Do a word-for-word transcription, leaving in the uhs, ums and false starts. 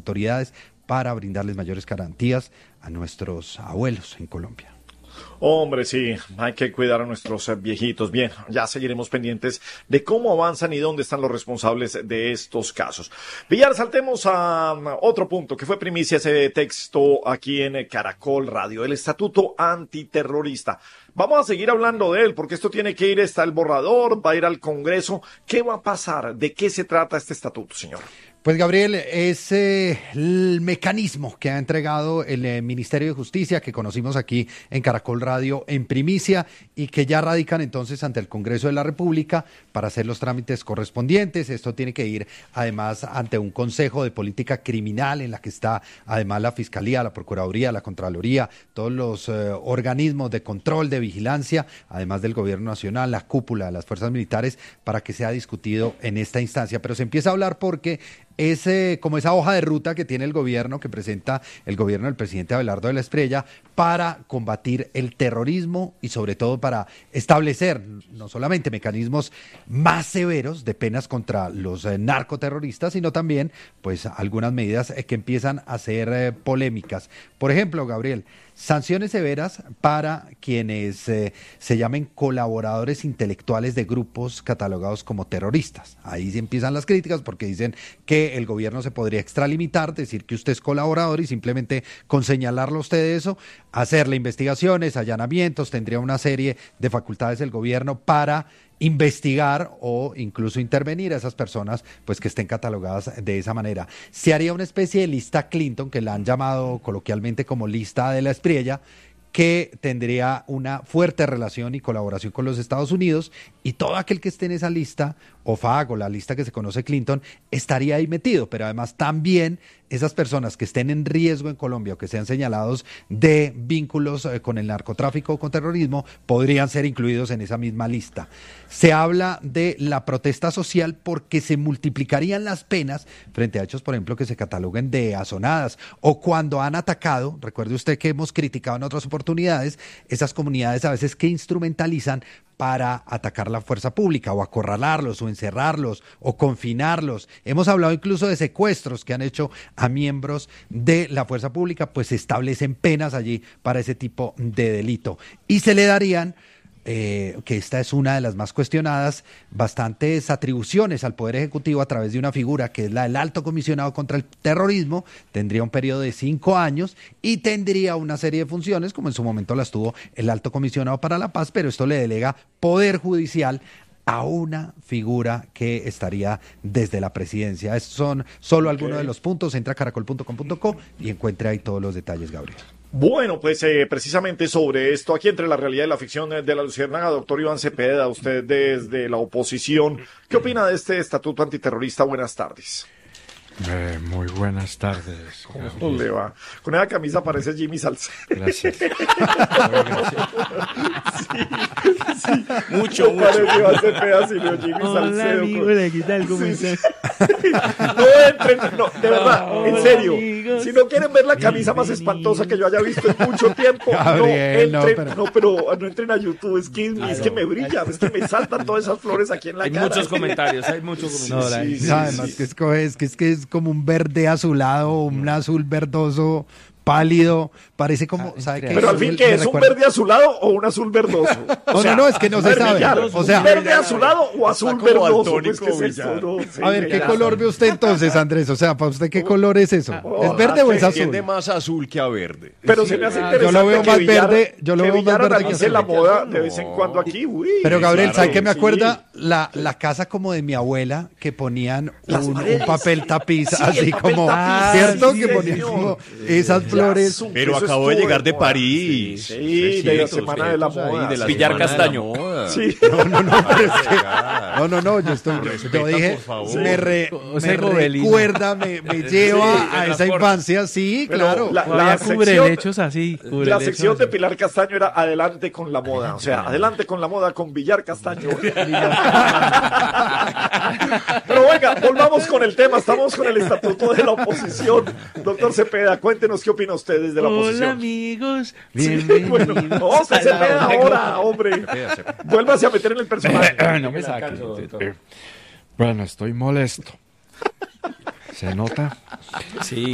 autoridades para brindarles mayores garantías a nuestros abuelos en Colombia. Hombre, sí, hay que cuidar a nuestros viejitos. Bien, ya seguiremos pendientes de cómo avanzan y dónde están los responsables de estos casos. Villar, saltemos a otro punto que fue primicia ese texto aquí en Caracol Radio, el Estatuto Antiterrorista. Vamos a seguir hablando de él porque esto tiene que ir, está el borrador, va a ir al Congreso. ¿Qué va a pasar? ¿De qué se trata este estatuto, señor? Pues Gabriel, es eh, el mecanismo que ha entregado el eh, Ministerio de Justicia, que conocimos aquí en Caracol Radio en primicia y que ya radican entonces ante el Congreso de la República para hacer los trámites correspondientes. Esto tiene que ir además ante un Consejo de Política Criminal en la que está además la Fiscalía, la Procuraduría, la Contraloría, todos los eh, organismos de control, de vigilancia, además del Gobierno Nacional, la cúpula de las fuerzas militares, para que sea discutido en esta instancia. Pero se empieza a hablar porque es eh, como esa hoja de ruta que tiene el gobierno, que presenta el gobierno del presidente Abelardo de la Espriella para combatir el terrorismo y sobre todo para establecer no solamente mecanismos más severos de penas contra los eh, narcoterroristas, sino también pues algunas medidas eh, que empiezan a ser eh, polémicas. Por ejemplo, Gabriel, sanciones severas para quienes eh, se llamen colaboradores intelectuales de grupos catalogados como terroristas. Ahí sí empiezan las críticas porque dicen que el gobierno se podría extralimitar, decir que usted es colaborador y simplemente con señalarlo a usted de eso, hacerle investigaciones, allanamientos, tendría una serie de facultades el gobierno para investigar o incluso intervenir a esas personas pues que estén catalogadas de esa manera. Se haría una especie de lista Clinton, que la han llamado coloquialmente como lista de la Espriella, que tendría una fuerte relación y colaboración con los Estados Unidos, y todo aquel que esté en esa lista, o F A G, o la lista que se conoce Clinton, estaría ahí metido. Pero además también esas personas que estén en riesgo en Colombia o que sean señalados de vínculos eh, con el narcotráfico o con terrorismo podrían ser incluidos en esa misma lista. Se habla de la protesta social porque se multiplicarían las penas frente a hechos, por ejemplo, que se cataloguen de azonadas o cuando han atacado, recuerde usted que hemos criticado en otras oportunidades, esas comunidades a veces que instrumentalizan para atacar la fuerza pública o acorralarlos o encerrarlos o confinarlos. Hemos hablado incluso de secuestros que han hecho a miembros de la fuerza pública, pues se establecen penas allí para ese tipo de delito y se le darían Eh, que esta es una de las más cuestionadas, bastantes atribuciones al Poder Ejecutivo a través de una figura que es la del Alto Comisionado contra el Terrorismo. Tendría un periodo de cinco años y tendría una serie de funciones, como en su momento las tuvo el Alto Comisionado para la Paz, pero esto le delega poder judicial a una figura que estaría desde la presidencia. Estos son solo okay. algunos de los puntos. Entra a caracol punto com punto co y encuentre ahí todos los detalles, Gabriel. Bueno, pues eh, precisamente sobre esto, aquí entre la realidad y la ficción de la Luciérnaga, doctor Iván Cepeda, usted desde la oposición, ¿qué opina de este estatuto antiterrorista? Buenas tardes. Eh, muy buenas tardes. ¿Cómo le va? Con esa camisa parece Jimmy Salcedo. Gracias. sí, sí. Mucho, no mucho. Parece Iván Cepeda, sino Jimmy Hola, Salcedo. Amigo, con... ¿qué tal? ¿Cómo sí, estás? No entren, no, de verdad, Hola, en serio. Amigos. Si no quieren ver la camisa más espantosa que yo haya visto en mucho tiempo, Gabriel, no entren, no pero... no, pero no entren a YouTube, es que, es que me brilla, es que me saltan todas esas flores aquí en la hay cara. Hay muchos comentarios, hay muchos comentarios. No, sí, sí, sí, además sí. que es, es que es que es como un verde azulado, un azul verdoso pálido, parece como, ¿sabe qué? Pero al fin, ¿qué es? ¿Un verde azulado o un azul verdoso? O sea, no, no, es que no se sabe. O sea, ¿un verde azulado o azul verdoso? Pues, ¿qué es esto? No, sí, a ver, ¿qué color ve usted entonces, Andrés? O sea, ¿para usted qué color es eso? ¿Es verde o es azul? Tiende más azul que a verde. Pero se me hace interesante. Yo lo veo más Villar, verde, yo lo veo más verde que azul. La moda de vez en cuando aquí, uy. Pero Gabriel, ¿sabe qué me acuerda? La, la casa como de mi abuela, que ponían un, un papel tapiz, sí, así como, tapiz. ¿Cierto? Sí, que ponían como esas flores. Pero acabo de llegar de París. Sí, sí, de la Semana de la Moda. De la Pillar Castaño. Sí. No, no, no, pero es que, no, no, no, yo estoy, yo dije, me, re, me recuerda, me, me lleva sí, a esa infancia, sí, pero claro. La, la, la sección, hechos así, la sección de Pilar Castaño era adelante con la moda, o sea, adelante con la moda con Villar Castaño. Pero venga, volvamos con el tema, estamos con el estatuto de la oposición. Doctor Cepeda, cuéntenos qué opina usted desde la oposición. Hola amigos, bienvenidos. Sí, bueno, no, usted se Cepeda ahora, hombre. Vuélvase a meter en el personaje. No me saque. Bueno, estoy molesto. ¿Se nota? Sí.